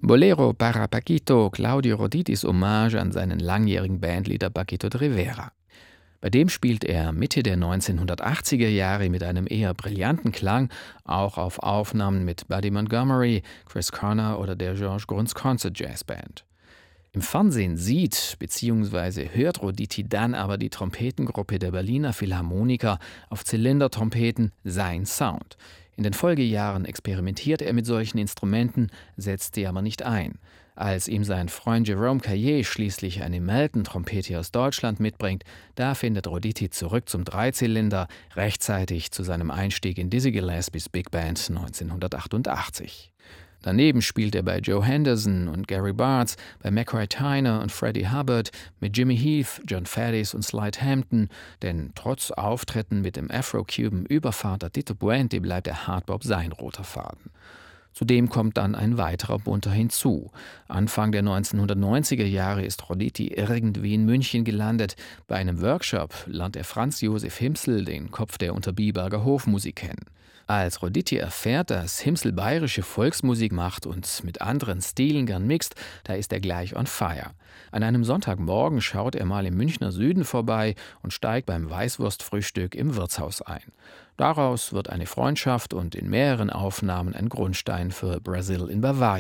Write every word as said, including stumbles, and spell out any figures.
Bolero para Paquito, Claudio Roditis Hommage an seinen langjährigen Bandleader Paquito de Rivera. Bei dem spielt er Mitte der neunzehnhundertachtziger Jahre mit einem eher brillanten Klang auch auf Aufnahmen mit Buddy Montgomery, Chris Connor oder der George Gruntz Concert Jazz Band. Im Fernsehen sieht bzw. hört Roditi dann aber die Trompetengruppe der Berliner Philharmoniker auf Zylindertrompeten Sein Sound. In den Folgejahren experimentiert er mit solchen Instrumenten, setzt sie aber nicht ein. Als ihm sein Freund Jerome Caillé schließlich eine Melton-Trompete aus Deutschland mitbringt, da findet Roditi zurück zum Dreizylinder, rechtzeitig zu seinem Einstieg in Dizzy Gillespies Big Band neunzehnhundertachtundachtzig. Daneben spielt er bei Joe Henderson und Gary Bartz, bei McCoy Tyner und Freddie Hubbard, mit Jimmy Heath, John Faddis und Slide Hampton, denn trotz Auftritten mit dem Afro-Cuban-Übervater Tito Puente bleibt der Hardbop sein roter Faden. Zudem kommt dann ein weiterer Bunter hinzu. Anfang der neunzehnhundertneunziger Jahre ist Roditi irgendwie in München gelandet. Bei einem Workshop lernt er Franz Josef Himsl, den Kopf der Unterbiberger Hofmusik, kennen. Als Roditi erfährt, dass Himsl bayerische Volksmusik macht und mit anderen Stilen gern mixt, da ist er gleich on fire. An einem Sonntagmorgen schaut er mal im Münchner Süden vorbei und steigt beim Weißwurstfrühstück im Wirtshaus ein. Daraus wird eine Freundschaft und in mehreren Aufnahmen ein Grundstein für Brasil in Bavaria.